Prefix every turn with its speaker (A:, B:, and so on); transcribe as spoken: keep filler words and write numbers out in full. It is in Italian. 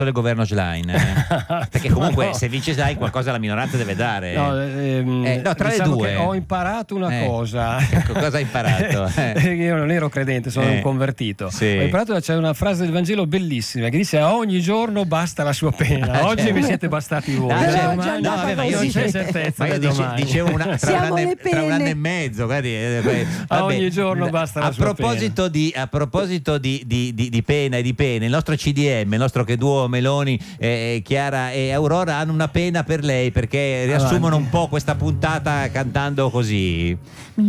A: del governo Schlein, eh? Perché comunque
B: no.
A: se vince Schlein qualcosa la minoranza deve dare.
B: No, ehm,
A: Eh, no, tra le
B: diciamo
A: due.
B: che ho imparato una
A: Eh,
B: cosa.
A: ecco, cosa hai imparato? Eh.
B: Io non ero credente, sono
A: Eh,
B: un convertito.
A: sì.
B: Ho imparato che c'è una frase del Vangelo bellissima che dice: a ogni giorno basta la sua pena. Oggi
A: certo.
B: vi siete bastati voi.
A: Ah,
B: Da
A: certo.
B: domani
A: No, vabbè, ma io
B: non c'è
A: dice-
B: certezza
A: ma io
B: da
A: dice-
B: domani.
A: dicevo una, tra, un
C: Siamo
A: anno,
C: le
A: e- tra un anno
C: pene.
A: e mezzo, guardi, eh, eh,
B: A
A: vabbè.
B: ogni giorno basta la
A: a
B: sua
A: proposito di a proposito di, di, di, di pena e di pene, il nostro C D M, il nostro che duo Meloni, eh, Chiara e Aurora hanno una pena per lei perché riassumono
B: Avanti.
A: un po' questa puntata cantando così.